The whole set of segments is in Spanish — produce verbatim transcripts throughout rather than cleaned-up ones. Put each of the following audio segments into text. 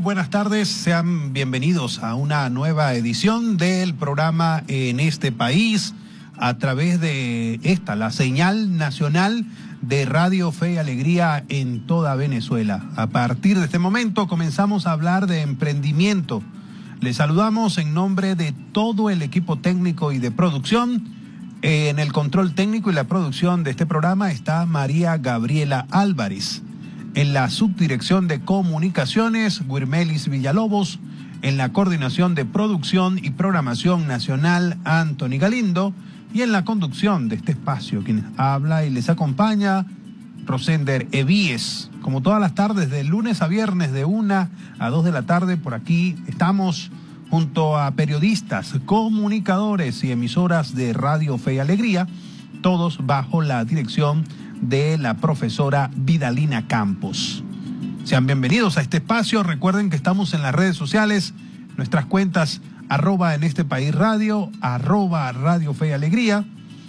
buenas tardes. Sean bienvenidos a una nueva edición del programa En este País a través de esta, la señal nacional de Radio Fe y Alegría en toda Venezuela. A partir de este momento comenzamos a hablar de emprendimiento. Les saludamos en nombre de todo el equipo técnico y de producción. En el control técnico y la producción de este programa está María Gabriela Álvarez. En la subdirección de comunicaciones, Guirmelis Villalobos. En la coordinación de producción y programación nacional, Anthony Galindo. Y en la conducción de este espacio, quien habla y les acompaña, Rosender Evíes. Como todas las tardes, de lunes a viernes, de una a dos de la tarde, por aquí estamos junto a periodistas, comunicadores y emisoras de Radio Fe y Alegría, todos bajo la dirección de la profesora Vidalina Campos. Sean bienvenidos a este espacio. Recuerden que estamos en las redes sociales, nuestras cuentas arroba en este país radio, arroba Radio Fe y Alegría,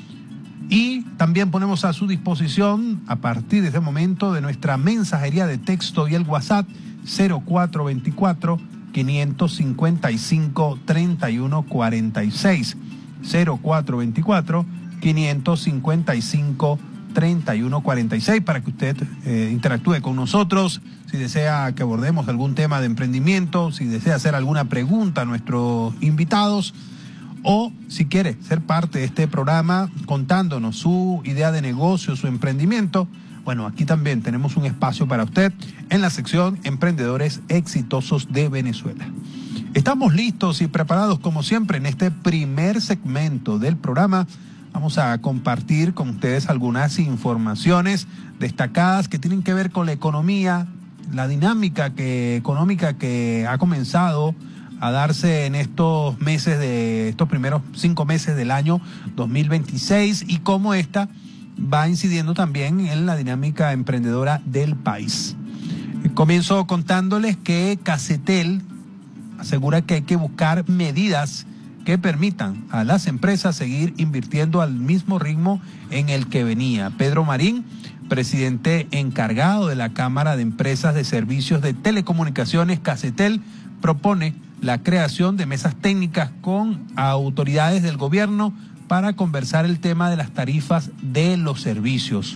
y también ponemos a su disposición a partir de este momento de nuestra mensajería de texto y el WhatsApp cero cuatro veinticuatro, quinientos cincuenta y cinco, treinta y uno cuarenta y seis, cero cuatro veinticuatro, quinientos cincuenta y cinco, treinta y uno cuarenta y seis, para que usted eh, interactúe con nosotros, si desea que abordemos algún tema de emprendimiento, si desea hacer alguna pregunta a nuestros invitados, o si quiere ser parte de este programa contándonos su idea de negocio, su emprendimiento. Bueno, aquí también tenemos un espacio para usted en la sección Emprendedores Exitosos de Venezuela. Estamos listos y preparados como siempre en este primer segmento del programa. Vamos a compartir con ustedes algunas informaciones destacadas que tienen que ver con la economía, la dinámica que, económica que ha comenzado a darse en estos meses de estos primeros cinco meses del año dos mil veintiséis y cómo esta va incidiendo también en la dinámica emprendedora del país. Comienzo contándoles que Casetel asegura que hay que buscar medidas que permitan a las empresas seguir invirtiendo al mismo ritmo en el que venía. Pedro Marín, presidente encargado de la Cámara de Empresas de Servicios de Telecomunicaciones, Casetel, propone la creación de mesas técnicas con autoridades del gobierno para conversar el tema de las tarifas de los servicios.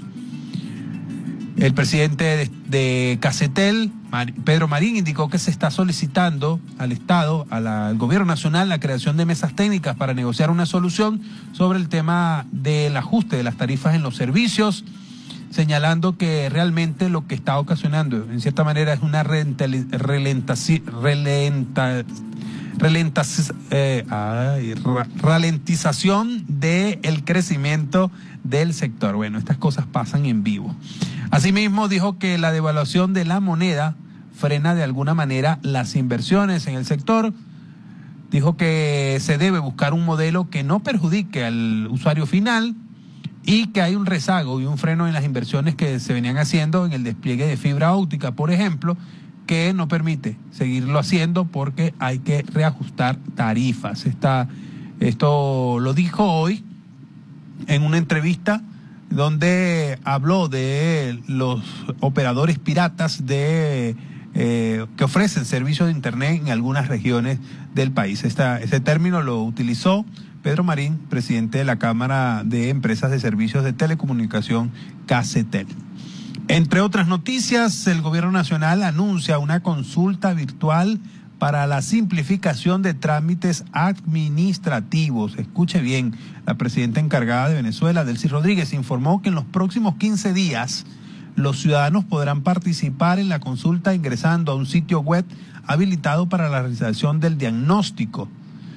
El presidente de, de Casetel, Pedro Marín, indicó que se está solicitando al Estado, a la, al Gobierno Nacional, la creación de mesas técnicas para negociar una solución sobre el tema del ajuste de las tarifas en los servicios, señalando que realmente lo que está ocasionando, en cierta manera, es una rentali, relentaci, relenta, relentas, eh, ay, ra, ralentización del crecimiento del sector. Bueno, estas cosas pasan en vivo. Asimismo, dijo que la devaluación de la moneda frena de alguna manera las inversiones en el sector. Dijo que se debe buscar un modelo que no perjudique al usuario final y que hay un rezago y un freno en las inversiones que se venían haciendo en el despliegue de fibra óptica, por ejemplo, que no permite seguirlo haciendo porque hay que reajustar tarifas. Esta, esto lo dijo hoy en una entrevista donde habló de los operadores piratas de eh, que ofrecen servicios de internet en algunas regiones del país. Esta, ese término lo utilizó Pedro Marín, presidente de la Cámara de Empresas de Servicios de Telecomunicación, Casetel. Entre otras noticias, el Gobierno Nacional anuncia una consulta virtual para la simplificación de trámites administrativos. Escuche bien, la presidenta encargada de Venezuela, Delcy Rodríguez, informó que en los próximos quince días los ciudadanos podrán participar en la consulta ingresando a un sitio web habilitado para la realización del diagnóstico.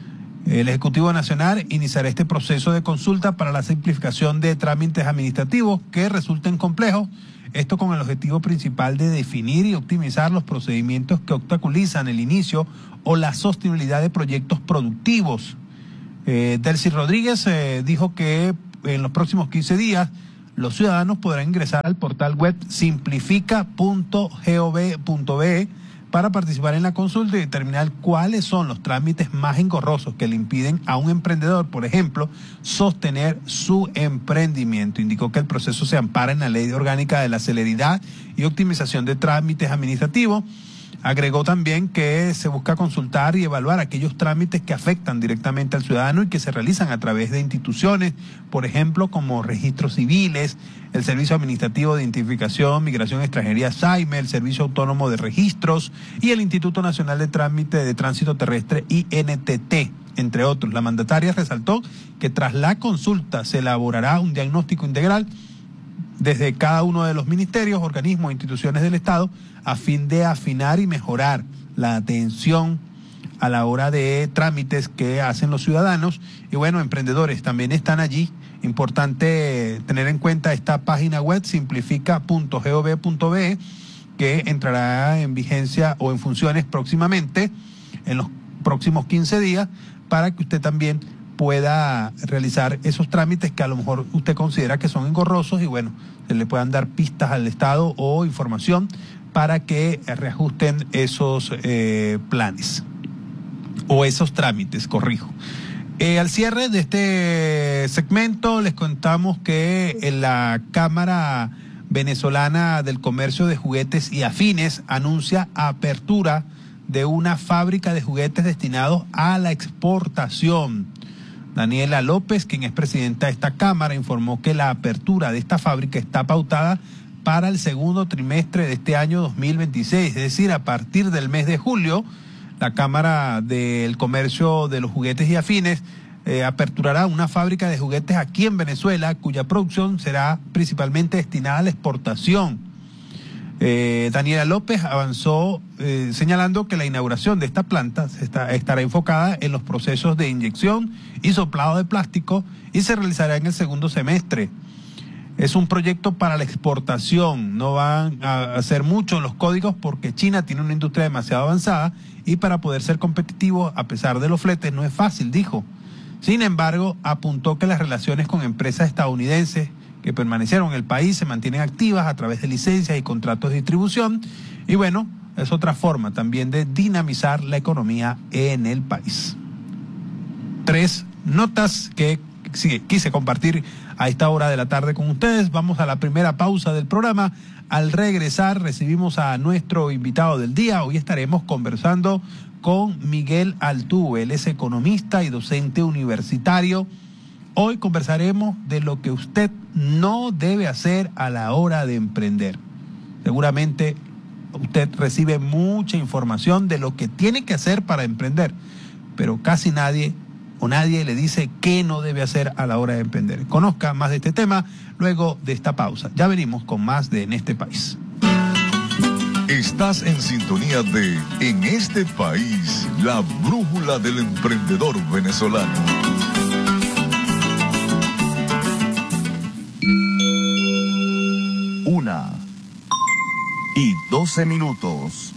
El Ejecutivo Nacional iniciará este proceso de consulta para la simplificación de trámites administrativos que resulten complejos. Esto con el objetivo principal de definir y optimizar los procedimientos que obstaculizan el inicio o la sostenibilidad de proyectos productivos. Eh, Delcy Rodríguez eh, dijo que en los próximos quince días los ciudadanos podrán ingresar al portal web simplifica punto gov punto be para participar en la consulta y determinar cuáles son los trámites más engorrosos que le impiden a un emprendedor, por ejemplo, sostener su emprendimiento. Indicó que el proceso se ampara en la Ley Orgánica de la Celeridad y Optimización de Trámites Administrativos. Agregó también que se busca consultar y evaluar aquellos trámites que afectan directamente al ciudadano y que se realizan a través de instituciones, por ejemplo, como registros civiles, el Servicio Administrativo de Identificación, Migración y Extranjería, SAIME, el Servicio Autónomo de Registros y el Instituto Nacional de Trámite de Tránsito Terrestre, I N T T, entre otros. La mandataria resaltó que tras la consulta se elaborará un diagnóstico integral desde cada uno de los ministerios, organismos e instituciones del Estado a fin de afinar y mejorar la atención a la hora de trámites que hacen los ciudadanos. Y bueno, emprendedores también están allí. Importante tener en cuenta esta página web, simplifica punto gov punto be, que entrará en vigencia o en funciones próximamente, en los próximos quince días, para que usted también pueda realizar esos trámites que a lo mejor usted considera que son engorrosos y bueno, se le puedan dar pistas al Estado o información para que reajusten esos eh, planes o esos trámites, corrijo. Eh, al cierre de este segmento les contamos que en la Cámara Venezolana del Comercio de Juguetes y Afines anuncia apertura de una fábrica de juguetes destinados a la exportación. Daniela López, quien es presidenta de esta Cámara, informó que la apertura de esta fábrica está pautada para el segundo trimestre de este año dos mil veintiséis, es decir, a partir del mes de julio. La Cámara del Comercio de los Juguetes y Afines eh, aperturará una fábrica de juguetes aquí en Venezuela, cuya producción será principalmente destinada a la exportación. Eh, Daniela López avanzó eh, señalando que la inauguración de esta planta está, estará enfocada en los procesos de inyección y soplado de plástico y se realizará en el segundo semestre. Es un proyecto para la exportación, no van a hacer mucho los códigos porque China tiene una industria demasiado avanzada y para poder ser competitivo a pesar de los fletes no es fácil, dijo. Sin embargo, apuntó que las relaciones con empresas estadounidenses que permanecieron en el país se mantienen activas a través de licencias y contratos de distribución y bueno, es otra forma también de dinamizar la economía en el país. Tres notas que sí, quise compartir a esta hora de la tarde con ustedes. Vamos a la primera pausa del programa. Al regresar recibimos a nuestro invitado del día. Hoy estaremos conversando con Miguel Altuve. Él es economista y docente universitario. Hoy conversaremos de lo que usted no debe hacer a la hora de emprender. Seguramente usted recibe mucha información de lo que tiene que hacer para emprender, pero casi nadie o nadie le dice qué no debe hacer a la hora de emprender. Conozca más de este tema luego de esta pausa. Ya venimos con más de En este país. Estás en sintonía de En este país, la brújula del emprendedor venezolano. Una y doce minutos.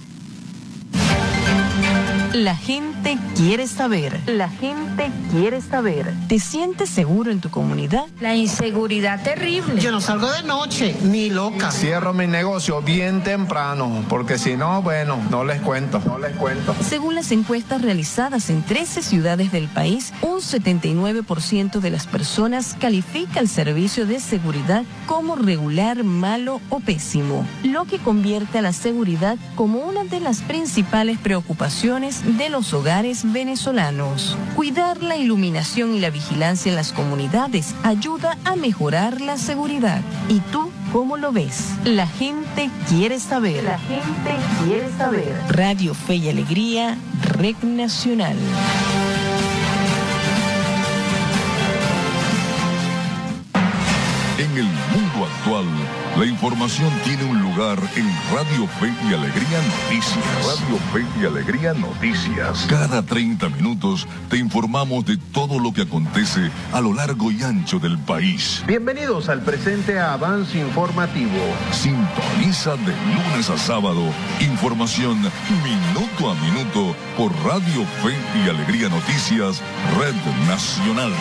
La gente quiere saber. La gente quiere saber. ¿Te sientes seguro en tu comunidad? La inseguridad terrible. Yo no salgo de noche, ni loca. Cierro mi negocio bien temprano, porque si no, bueno, no les cuento, no les cuento. Según las encuestas realizadas en trece ciudades del país, un setenta y nueve por ciento de las personas califica el servicio de seguridad como regular, malo o pésimo, lo que convierte a la seguridad como una de las principales preocupaciones de los hogares venezolanos. Cuidar la iluminación y la vigilancia en las comunidades ayuda a mejorar la seguridad. ¿Y tú cómo lo ves? La gente quiere saber. La gente quiere saber. Radio Fe y Alegría, Red Nacional. En el mundo actual, la información tiene un lugar en Radio Fe y Alegría Noticias. Radio Fe y Alegría Noticias. Cada treinta minutos te informamos de todo lo que acontece a lo largo y ancho del país. Bienvenidos al presente avance informativo. Sintoniza de lunes a sábado información minuto a minuto por Radio Fe y Alegría Noticias, Red Nacional.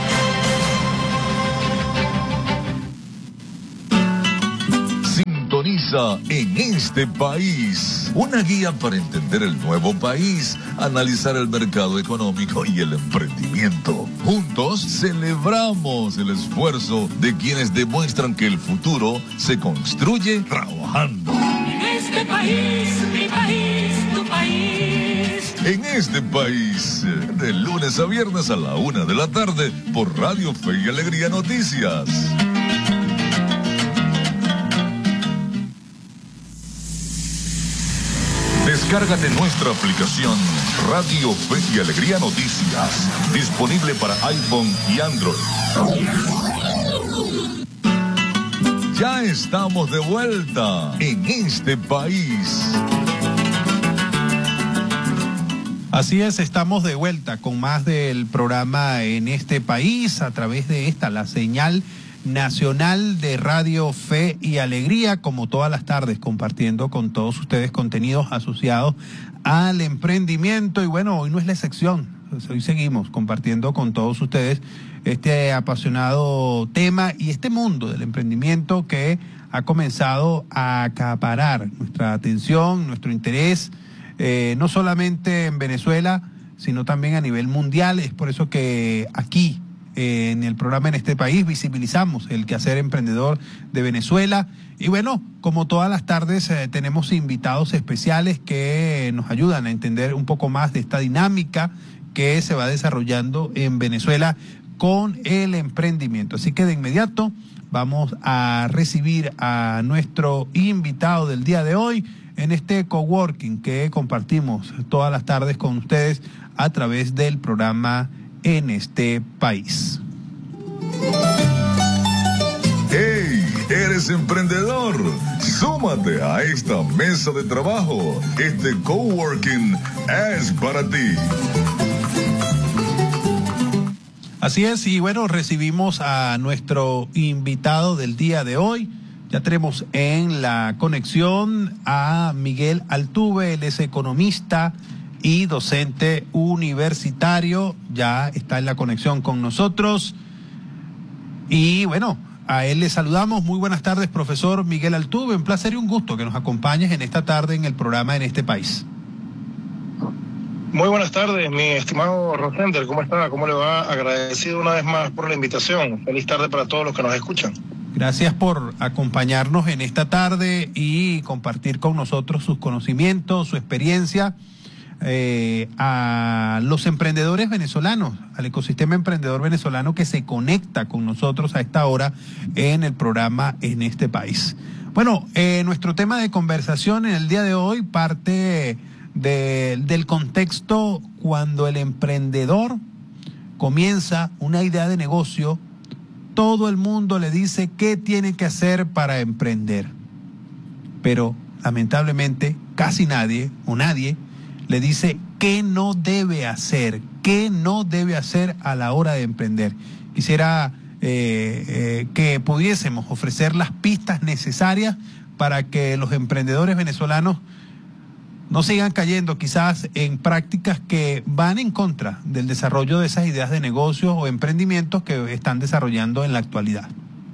Sintoniza En este país, una guía para entender el nuevo país, analizar el mercado económico y el emprendimiento. Juntos celebramos el esfuerzo de quienes demuestran que el futuro se construye trabajando. En este país, mi país, tu país. este país. De lunes a viernes a la una de la tarde por Radio Fe y Alegría Noticias. Descárgate nuestra aplicación Radio Fe y Alegría Noticias, disponible para iPhone y Android. Ya estamos de vuelta en este país. Así es, estamos de vuelta con más del programa En este país a través de esta, la señal nacional de Radio Fe y Alegría, como todas las tardes, compartiendo con todos ustedes contenidos asociados al emprendimiento. Y bueno, hoy no es la excepción, hoy seguimos compartiendo con todos ustedes este apasionado tema y este mundo del emprendimiento que ha comenzado a acaparar nuestra atención, nuestro interés, eh, no solamente en Venezuela, sino también a nivel mundial. Es por eso que aquí, eh, en el programa En este país, visibilizamos el quehacer emprendedor de Venezuela. Y bueno, como todas las tardes, eh, tenemos invitados especiales que nos ayudan a entender un poco más de esta dinámica que se va desarrollando en Venezuela con el emprendimiento. Así que de inmediato vamos a recibir a nuestro invitado del día de hoy en este coworking que compartimos todas las tardes con ustedes a través del programa En este país. ¡Hey! ¿Eres emprendedor? Súmate a esta mesa de trabajo. Este coworking es para ti. Así es, y bueno, recibimos a nuestro invitado del día de hoy. Ya tenemos en la conexión a Miguel Altuve, él es economista y docente universitario. Ya está en la conexión con nosotros. Y bueno, a él le saludamos. Muy buenas tardes, profesor Miguel Altuve. Un placer y un gusto que nos acompañes en esta tarde en el programa En este país. Muy buenas tardes, mi estimado Rosender. ¿Cómo está? ¿Cómo le va? Agradecido una vez más por la invitación. Feliz tarde para todos los que nos escuchan. Gracias por acompañarnos en esta tarde y compartir con nosotros sus conocimientos, su experiencia eh, a los emprendedores venezolanos, al ecosistema emprendedor venezolano que se conecta con nosotros a esta hora en el programa En este país. Bueno, eh, nuestro tema de conversación en el día de hoy parte de, del contexto cuando el emprendedor comienza una idea de negocio. Todo el mundo le dice qué tiene que hacer para emprender, pero lamentablemente casi nadie o nadie le dice qué no debe hacer, qué no debe hacer a la hora de emprender. Quisiera eh, eh, que pudiésemos ofrecer las pistas necesarias para que los emprendedores venezolanos no sigan cayendo quizás en prácticas que van en contra del desarrollo de esas ideas de negocios o emprendimientos que están desarrollando en la actualidad.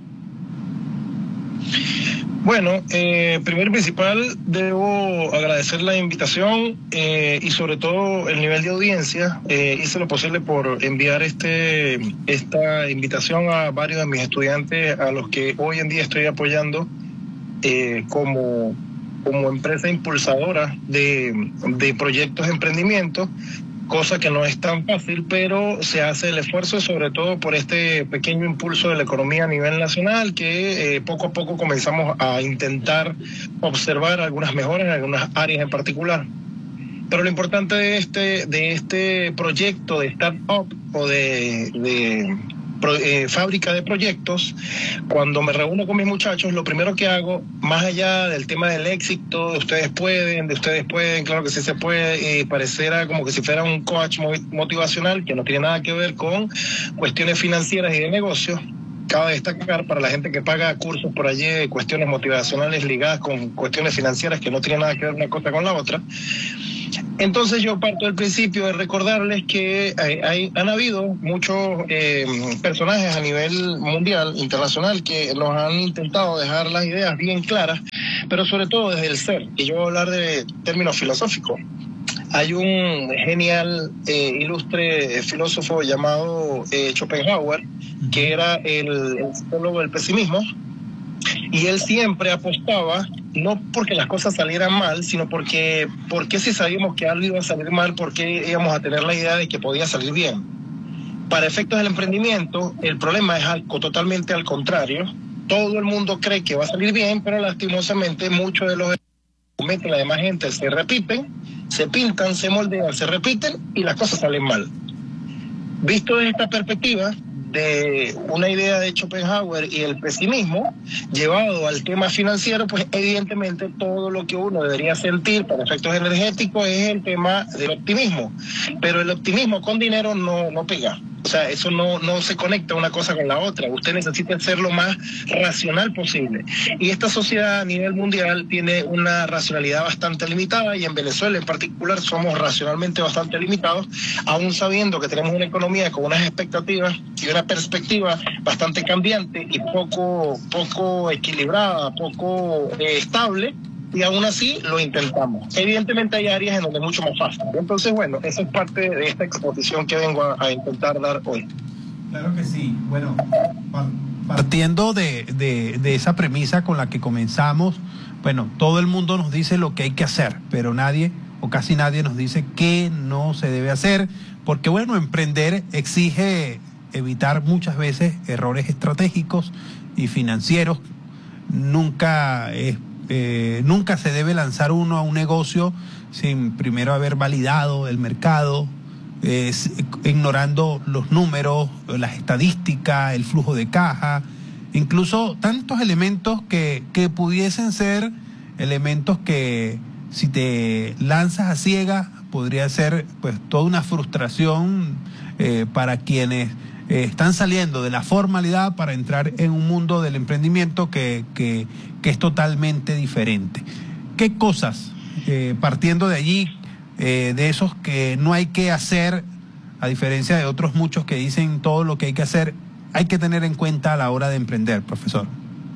Bueno, eh, primero y principal, debo agradecer la invitación eh, y sobre todo el nivel de audiencia. Eh, hice lo posible por enviar este esta invitación a varios de mis estudiantes a los que hoy en día estoy apoyando eh, como... como empresa impulsadora de, de proyectos de emprendimiento, cosa que no es tan fácil, pero se hace el esfuerzo sobre todo por este pequeño impulso de la economía a nivel nacional, que eh, poco a poco comenzamos a intentar observar algunas mejoras en algunas áreas en particular. Pero lo importante de este, de este proyecto de startup o de... de Pro, eh, fábrica de proyectos, cuando me reúno con mis muchachos, lo primero que hago, más allá del tema del éxito, de ustedes pueden, de ustedes pueden, claro que sí se puede, eh, pareciera como que si fuera un coach motivacional, que no tiene nada que ver con cuestiones financieras y de negocios. Cabe destacar para la gente que paga cursos por allí, cuestiones motivacionales ligadas con cuestiones financieras que no tienen nada que ver una cosa con la otra. Entonces yo parto del principio de recordarles que hay, hay, han habido muchos eh, personajes a nivel mundial, internacional, que nos han intentado dejar las ideas bien claras, pero sobre todo desde el ser. Y yo voy a hablar de términos filosóficos. Hay un genial, eh, ilustre filósofo llamado eh, Schopenhauer, que era el, el psicólogo del pesimismo, y él siempre apostaba no porque las cosas salieran mal, sino porque, porque si sabíamos que algo iba a salir mal, porque íbamos a tener la idea de que podía salir bien. Para efectos del emprendimiento, el problema es algo totalmente al contrario. Todo el mundo cree que va a salir bien, pero lastimosamente muchos de los cometen la demás gente se repiten, se pintan, se moldean, se repiten y las cosas salen mal. Visto desde esta perspectiva de una idea de Schopenhauer y el pesimismo llevado al tema financiero, pues evidentemente todo lo que uno debería sentir para efectos energéticos es el tema del optimismo, pero el optimismo con dinero no, no pega. O sea, eso no, no se conecta una cosa con la otra. Usted necesita ser lo más racional posible. Y esta sociedad a nivel mundial tiene una racionalidad bastante limitada, y en Venezuela en particular somos racionalmente bastante limitados, aún sabiendo que tenemos una economía con unas expectativas y una perspectiva bastante cambiante y poco, poco equilibrada, poco eh, estable. Y aún así lo intentamos. Evidentemente hay áreas en donde es mucho más fácil. Entonces, bueno, esa es parte de esta exposición que vengo a, a intentar dar hoy. Claro que sí. Bueno, partiendo de, de, de esa premisa con la que comenzamos, bueno, todo el mundo nos dice lo que hay que hacer, pero nadie o casi nadie nos dice qué no se debe hacer, porque bueno, emprender exige evitar muchas veces errores estratégicos y financieros. Nunca es Eh, nunca se debe lanzar uno a un negocio sin primero haber validado el mercado, eh, ignorando los números, las estadísticas, el flujo de caja, incluso tantos elementos que, que pudiesen ser elementos que si te lanzas a ciegas podría ser pues toda una frustración eh, para quienes Eh, están saliendo de la formalidad para entrar en un mundo del emprendimiento que, que, que es totalmente diferente. ¿Qué cosas, eh, partiendo de allí, eh, de esos que no hay que hacer, a diferencia de otros muchos que dicen todo lo que hay que hacer, hay que tener en cuenta a la hora de emprender, profesor?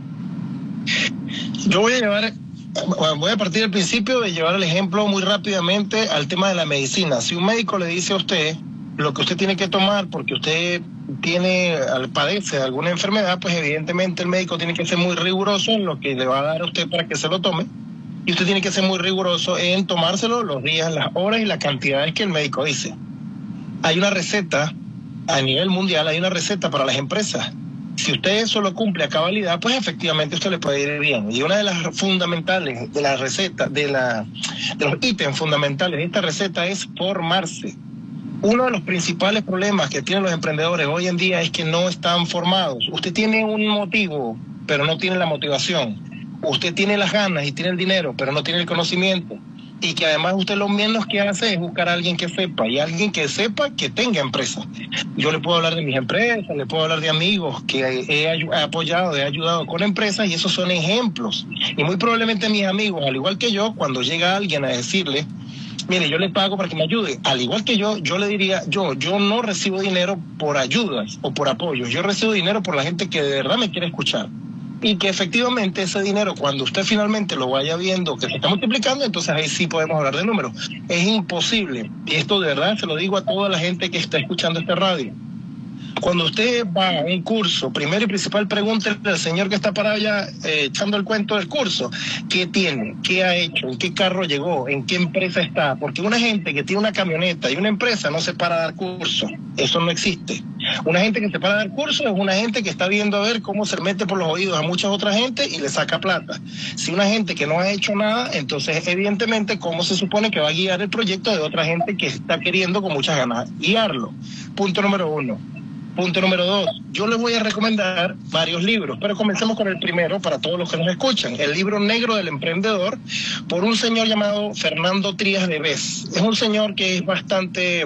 Yo voy a llevar... Voy a partir del principio de llevar el ejemplo muy rápidamente al tema de la medicina. Si un médico le dice a usted lo que usted tiene que tomar porque usted tiene, padece de alguna enfermedad, pues evidentemente el médico tiene que ser muy riguroso en lo que le va a dar a usted para que se lo tome, y usted tiene que ser muy riguroso en tomárselo los días, las horas y las cantidades que el médico dice. Hay una receta a nivel mundial, hay una receta para las empresas. Si usted eso lo cumple a cabalidad, pues efectivamente usted le puede ir bien. Y una de las fundamentales de la receta, de, la, de los ítems fundamentales de esta receta es formarse. Uno de los principales problemas que tienen los emprendedores hoy en día es que no están formados. Usted tiene un motivo, pero no tiene la motivación. Usted tiene las ganas y tiene el dinero, pero no tiene el conocimiento. Y que además usted lo menos que hace es buscar a alguien que sepa, y alguien que sepa que tenga empresa. Yo le puedo hablar de mis empresas, le puedo hablar de amigos que he, he apoyado, he ayudado con empresas, y esos son ejemplos. Y muy probablemente mis amigos, al igual que yo, cuando llega alguien a decirle, mire, yo le pago para que me ayude, al igual que yo, yo le diría, yo, yo no recibo dinero por ayudas o por apoyos, yo recibo dinero por la gente que de verdad me quiere escuchar. Y que efectivamente ese dinero, cuando usted finalmente lo vaya viendo que se está multiplicando, entonces ahí sí podemos hablar de números. Es imposible, y esto de verdad se lo digo a toda la gente que está escuchando esta radio. Cuando usted va a un curso, primero y principal, pregúntele al señor que está para allá eh, echando el cuento del curso, ¿qué tiene? ¿Qué ha hecho? ¿En qué carro llegó? ¿En qué empresa está? Porque una gente que tiene una camioneta y una empresa no se para a dar curso. Eso no existe. Una gente que se para a dar curso es una gente que está viendo a ver cómo se mete por los oídos a mucha otra gente y le saca plata. Si una gente que no ha hecho nada, entonces evidentemente cómo se supone que va a guiar el proyecto de otra gente que está queriendo con muchas ganas guiarlo. Punto número uno. Punto número dos, yo les voy a recomendar varios libros, pero comencemos con el primero para todos los que nos escuchan. El libro negro del emprendedor, por un señor llamado Fernando Trías de Bes. Es un señor que es bastante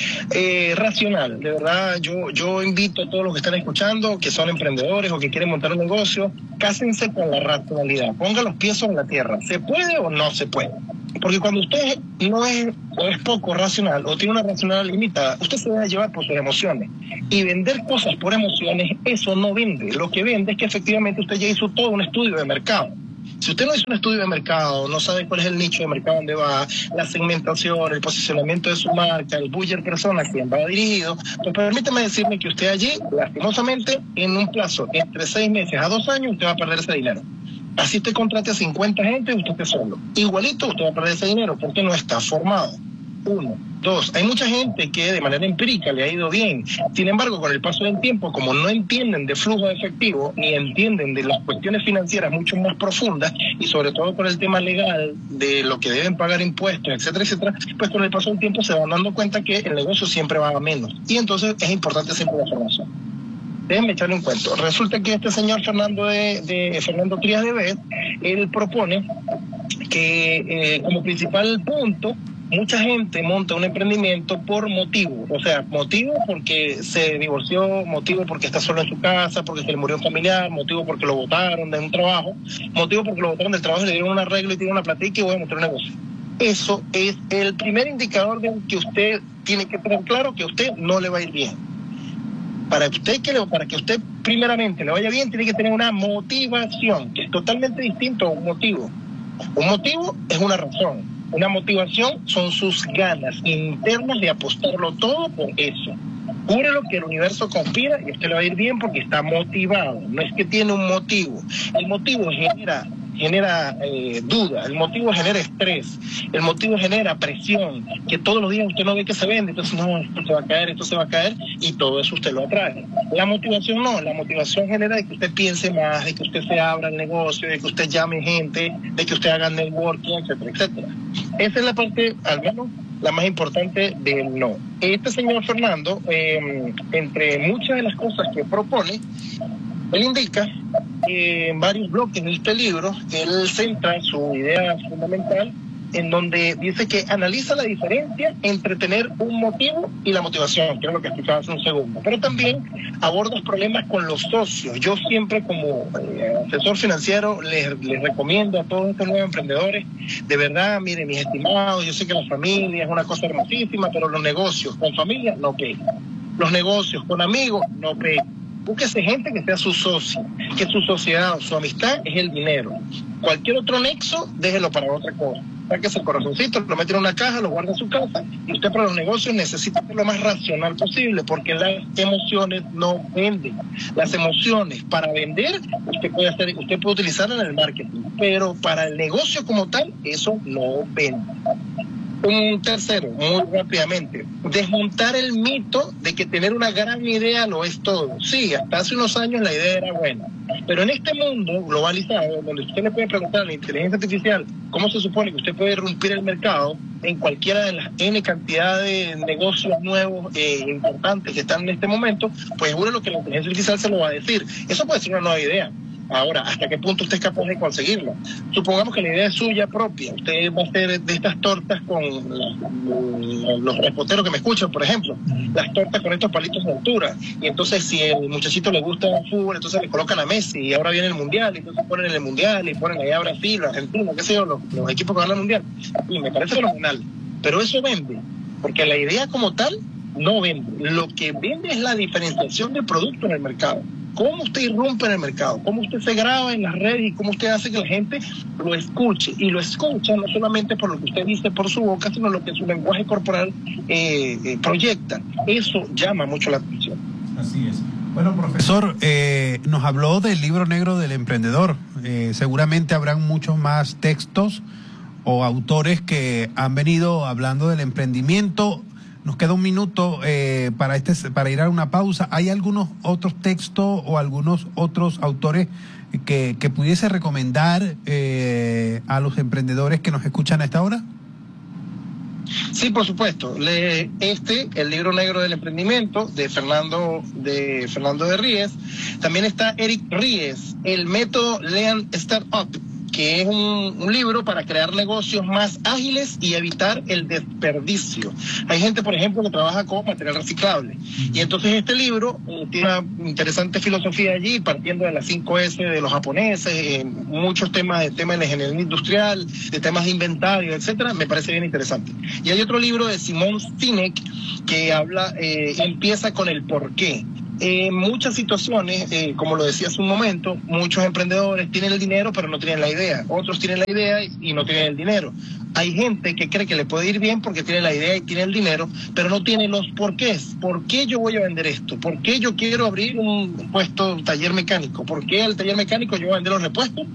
eh, racional. De verdad, yo, yo invito a todos los que están escuchando, que son emprendedores o que quieren montar un negocio, cásense con la racionalidad. Pongan los pies sobre la tierra. ¿Se puede o no se puede? Porque cuando usted no es o es poco racional o tiene una racionalidad limitada, usted se debe llevar por sus emociones. Y vender cosas por emociones, eso no vende. Lo que vende es que efectivamente usted ya hizo todo un estudio de mercado. Si usted no hizo un estudio de mercado, no sabe cuál es el nicho de mercado donde va, la segmentación, el posicionamiento de su marca, el buyer persona a quien va dirigido, pues permítame decirle que usted allí, lastimosamente, en un plazo entre seis meses a dos años, usted va a perder ese dinero. Así usted contrate a cincuenta gente y usted esté solo. Igualito usted va a perder ese dinero porque no está formado. Uno. Dos, hay mucha gente que de manera empírica le ha ido bien. Sin embargo, con el paso del tiempo, como no entienden de flujo de efectivo, ni entienden de las cuestiones financieras mucho más profundas, y sobre todo por el tema legal, de lo que deben pagar impuestos, etcétera, etcétera, pues con el paso del tiempo se van dando cuenta que el negocio siempre va a menos. Y entonces es importante siempre la formación. Déjenme echarle un cuento. Resulta que este señor Fernando de, de Fernando Trías de Bet, él propone que eh, como principal punto, mucha gente monta un emprendimiento por motivo, o sea, motivo porque se divorció, motivo porque está solo en su casa, porque se le murió un familiar, motivo porque lo botaron de un trabajo, motivo porque lo botaron del trabajo y le dieron un arreglo y tiene una platica y voy a montar un negocio. Eso es el primer indicador de que usted tiene que tener claro que a usted no le va a ir bien. Para usted que le, para que usted primeramente le vaya bien, tiene que tener una motivación, que es totalmente distinto a un motivo. Un motivo es una razón. Una motivación son sus ganas internas de apostarlo todo por eso. Jure lo que el universo conspira y a usted le va a ir bien porque está motivado. No es que tiene un motivo. El motivo genera, genera eh, duda, el motivo genera estrés, el motivo genera presión, que todos los días usted no ve que se vende, entonces no, esto se va a caer, esto se va a caer, y todo eso usted lo atrae. La motivación no, la motivación genera de que usted piense más, de que usted se abra el negocio, de que usted llame gente, de que usted haga networking, etcétera, etcétera. Esa es la parte, al menos, la más importante del no. Este señor Fernando, eh, entre muchas de las cosas que propone, él indica que en varios bloques de este libro, él centra su idea fundamental en donde dice que analiza la diferencia entre tener un motivo y la motivación, que es lo que explicaba hace un segundo, pero también aborda los problemas con los socios. Yo siempre como eh, asesor financiero les, les recomiendo a todos estos nuevos emprendedores, de verdad, miren mis estimados, yo sé que la familia es una cosa hermosísima, pero los negocios con familia no pegan. Los negocios con amigos no pegan. Búsquese gente que sea su socio, que su sociedad o su amistad es el dinero. Cualquier otro nexo, déjelo para otra cosa. Sáquese el corazoncito, lo mete en una caja, lo guarda en su casa, y usted para los negocios necesita ser lo más racional posible, porque las emociones no venden. Las emociones para vender, usted puede hacer, usted puede utilizarlas en el marketing, pero para el negocio como tal, eso no vende. Un tercero, muy rápidamente, desmontar el mito de que tener una gran idea lo es todo. Sí, hasta hace unos años la idea era buena, pero en este mundo globalizado, donde usted le puede preguntar a la inteligencia artificial cómo se supone que usted puede irrumpir el mercado en cualquiera de las N cantidad de negocios nuevos e eh, importantes que están en este momento, pues seguro lo que la inteligencia artificial se lo va a decir. Eso puede ser una nueva idea. Ahora, ¿hasta qué punto usted es capaz de conseguirlo? Supongamos que la idea es suya propia. Usted va a hacer de estas tortas con la, los reposteros que me escuchan, por ejemplo, las tortas con estos palitos de altura. Y entonces, si el muchachito le gusta el fútbol, entonces le colocan a Messi y ahora viene el Mundial, y entonces ponen en el Mundial y ponen allá a Brasil, Argentina, qué sé yo, los, los equipos que van al Mundial. Y me parece fenomenal. Pero eso vende, porque la idea como tal no vende. Lo que vende es la diferenciación del producto en el mercado. Cómo usted irrumpe en el mercado, cómo usted se graba en las redes y cómo usted hace que la gente lo escuche. Y lo escucha no solamente por lo que usted dice por su boca, sino lo que su lenguaje corporal eh, eh, proyecta. Eso llama mucho la atención. Así es. Bueno, profesor, eh, nos habló del libro negro del emprendedor. Eh, seguramente habrán muchos más textos o autores que han venido hablando del emprendimiento. Nos queda un minuto eh, para este para ir a una pausa. ¿Hay algunos otros textos o algunos otros autores que, que pudiese recomendar eh, a los emprendedores que nos escuchan a esta hora? Sí, por supuesto. Le, este, el libro negro del emprendimiento de Fernando de Fernando de Ries. También está Eric Ries, el método Lean Startup, que es un, un libro para crear negocios más ágiles y evitar el desperdicio. Hay gente, por ejemplo, que trabaja con material reciclable. Y entonces este libro eh, tiene una interesante filosofía allí, partiendo de las cinco ese de los japoneses, eh, muchos temas de temas de la ingeniería industrial, de temas de inventario, etcétera. Me parece bien interesante. Y hay otro libro de Simon Sinek que habla, eh, empieza con el porqué. En muchas situaciones, eh, como lo decía hace un momento, muchos emprendedores tienen el dinero pero no tienen la idea. Otros tienen la idea y, y no tienen el dinero. Hay gente que cree que le puede ir bien porque tiene la idea y tiene el dinero, pero no tiene los porqués. ¿Por qué yo voy a vender esto? ¿Por qué yo quiero abrir un puesto taller mecánico? ¿Por qué al taller mecánico yo voy a vender los repuestos?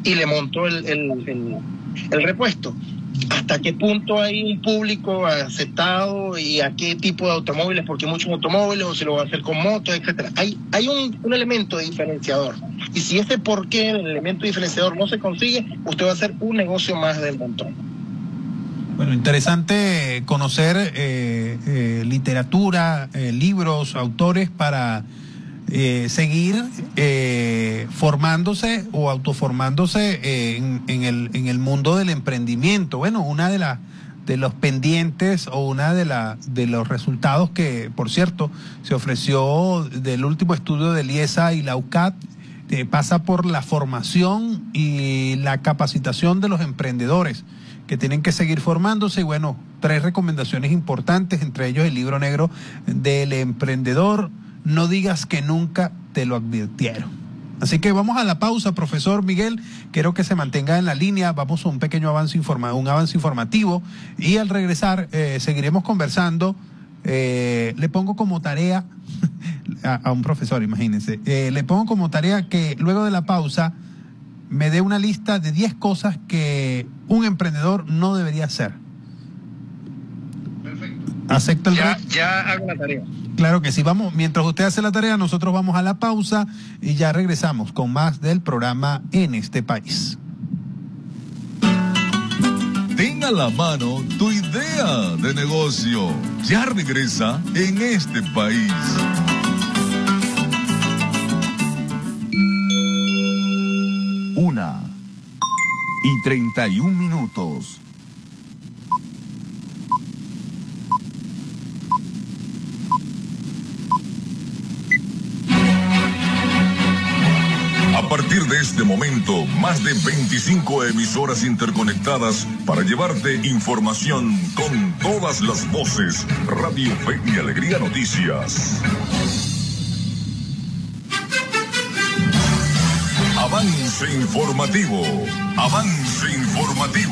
y le montó el, el, el, el repuesto. ¿Hasta qué punto hay un público aceptado y a qué tipo de automóviles? Porque muchos automóviles, o se lo va a hacer con motos, etcétera. Hay, hay un, un elemento diferenciador. Y si ese por qué el elemento diferenciador no se consigue, usted va a hacer un negocio más del montón. Bueno, interesante conocer eh, eh, literatura, eh, libros, autores para eh, seguir eh, formándose o autoformándose eh, en, en, el, en el mundo del emprendimiento. Bueno, una de las de los pendientes o una de, la, de los resultados que, por cierto, se ofreció del último estudio del I E S A y la U C A T, eh, pasa por la formación y la capacitación de los emprendedores, que tienen que seguir formándose. Y bueno, tres recomendaciones importantes, entre ellos el libro negro del emprendedor. No digas que nunca te lo advirtieron. Así que vamos a la pausa, profesor Miguel. Quiero que se mantenga en la línea. Vamos a un pequeño avance, informa un avance informativo. Y al regresar eh, seguiremos conversando. Eh, le pongo como tarea a, a un profesor, imagínense. Eh, le pongo como tarea que luego de la pausa me dé una lista de diez cosas que un emprendedor no debería hacer. Perfecto. ¿Acepta el ya, reto? ya hago la tarea. Claro que sí. Vamos, mientras usted hace la tarea, nosotros vamos a la pausa y ya regresamos con más del programa En este País. Ten a la mano tu idea de negocio. Ya regresa En este País. Una y treinta y un minutos. A partir de este momento, más de veinticinco emisoras interconectadas para llevarte información con todas las voces. Radio Fe y Alegría Noticias. Avance informativo. Avance informativo.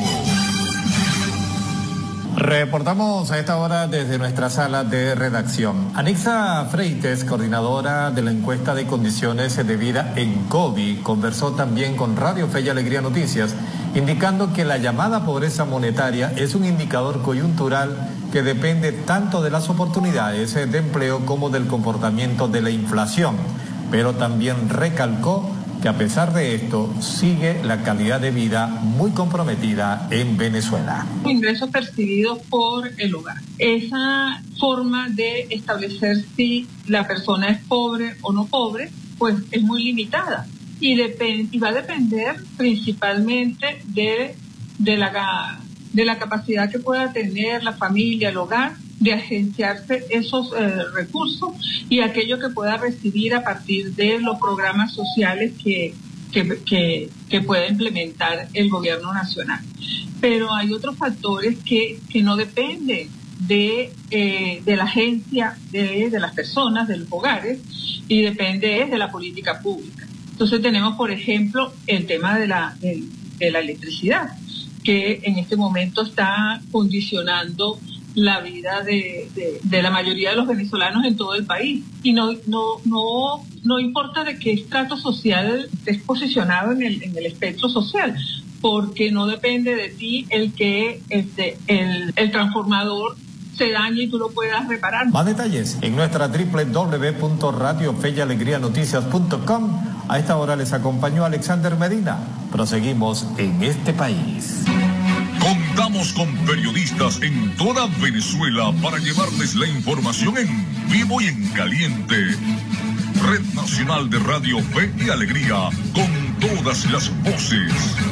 Reportamos a esta hora desde nuestra sala de redacción. Anixa Freites, coordinadora de la encuesta de condiciones de vida en COVID, conversó también con Radio Fe y Alegría Noticias, indicando que la llamada pobreza monetaria es un indicador coyuntural que depende tanto de las oportunidades de empleo como del comportamiento de la inflación, pero también recalcó que a pesar de esto sigue la calidad de vida muy comprometida en Venezuela. Ingresos percibidos por el hogar. Esa forma de establecer si la persona es pobre o no pobre, pues es muy limitada y, depend- y va a depender principalmente de, de, la, de la capacidad que pueda tener la familia, el hogar, de agenciarse esos eh, recursos y aquello que pueda recibir a partir de los programas sociales que, que, que, que pueda implementar el gobierno nacional. Pero hay otros factores que, que no dependen de, eh, de la agencia de, de las personas, de los hogares, y depende de la política pública. Entonces tenemos, por ejemplo, el tema de la, de, de la electricidad, que en este momento está condicionando la vida de, de, de la mayoría de los venezolanos en todo el país. Y no no no no importa de qué estrato social estés posicionado en el, en el espectro social, porque no depende de ti el que este, el, el transformador se dañe y tú lo puedas reparar. Más detalles en nuestra doble u doble u doble u punto radio fe y alegría noticias punto com. A esta hora les acompañó Alexander Medina. Proseguimos En este País. Contamos con periodistas en toda Venezuela para llevarles la información en vivo y en caliente. Red Nacional de Radio Fe y Alegría, con todas las voces.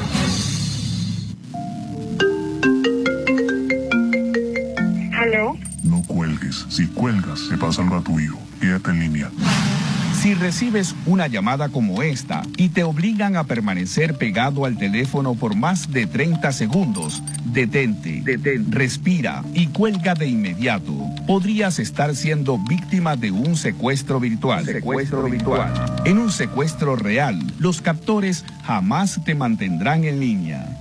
¿Aló? No cuelgues. Si cuelgas, se pasa algo a tu hijo. Quédate en línea. Si recibes una llamada como esta y te obligan a permanecer pegado al teléfono por más de treinta segundos, detente, detente, respira y cuelga de inmediato. Podrías estar siendo víctima de un secuestro virtual. Secuestro virtual. En un secuestro real, los captores jamás te mantendrán en línea.